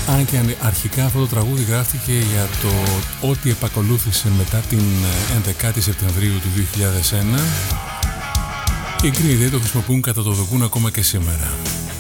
Αν και αρχικά αυτό το τραγούδι γράφτηκε για το ό,τι επακολούθησε μετά την 11η Σεπτεμβρίου του 2001, οι Green Day το χρησιμοποιούν κατά το δοκούν ακόμα και σήμερα.